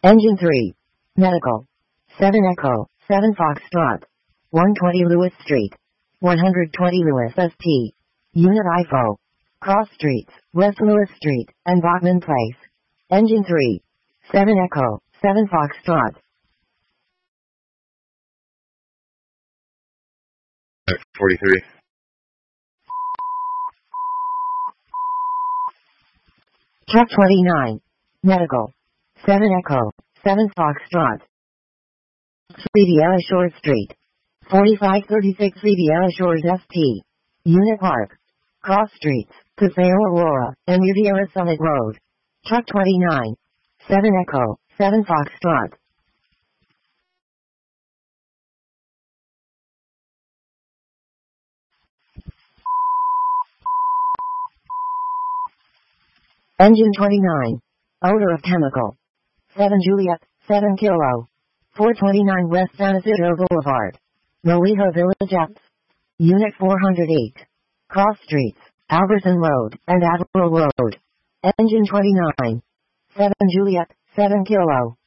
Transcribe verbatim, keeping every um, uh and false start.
Engine three. Medical. seven Echo, seven Foxtrot. one twenty Lewis Street. one twenty Lewis S T. Unit I F O. Cross Streets, West Lewis Street, and Bachman Place. Engine three. seven Echo, seven Foxtrot. forty-three. Truck twenty-nine. Medical. seven Echo, seven Foxtrot. Riviera Shores Street. forty-five thirty-six Riviera Shores S T. Unit Park. Cross Streets, Paseo Aurora, and Riviera Summit Road. Truck twenty-nine. seven Echo, seven Foxtrot. Engine twenty-nine. Odor of chemical. seven Juliet, seven Kilo. four twenty-nine West San Isidro Boulevard. Nolito Village Apps. Unit four oh eight. Cross Streets, Alberton Road, and Admiral Road. Engine twenty-nine. seven Juliet, seven Kilo.